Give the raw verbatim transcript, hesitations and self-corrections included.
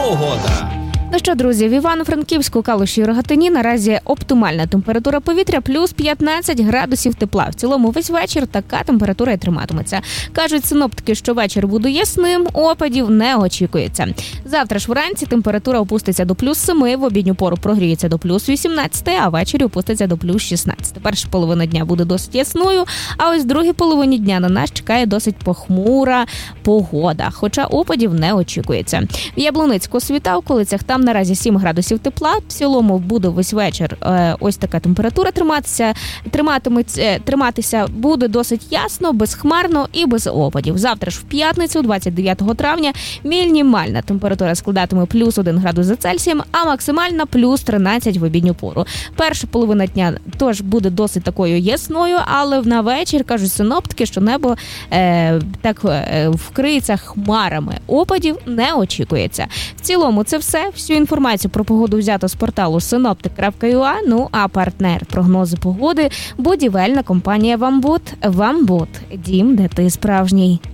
погода. Ну що, друзі, в Івано-Франківську, Калуші і Рогатині наразі оптимальна температура повітря плюс п'ятнадцять градусів тепла. В цілому весь вечір така температура і триматиметься. Кажуть синоптики, що вечір буде ясним, опадів не очікується. Завтра ж вранці температура опуститься до плюс семи, в обідню пору прогріється до плюс вісімнадцяти, а ввечері опуститься до плюс шістнадцяти. Перша половина дня буде досить ясною, а ось в другій половині дня на нас чекає досить похмура погода, хоча опадів не очікується. В Яблуницьку світа, в околицях там наразі сім градусів тепла. В цілому буде весь вечір е, ось така температура триматися, триматиметься, триматися буде досить ясно, безхмарно і без опадів. Завтра ж в п'ятницю, двадцять дев'ятого травня, мінімальна температура складатиме плюс один градус за Цельсієм, а максимальна плюс тринадцять в обідню пору. Перша половина дня тож буде досить такою ясною, але на вечір, кажуть синоптики, що небо е, так е, вкриється хмарами. Опадів не очікується. В цілому це все. Всю інформацію про погоду взято з порталу синоптик крапка ю а, ну а партнер прогнозу погоди – будівельна компанія «Вамбут». «Вамбут» – дім, де ти справжній.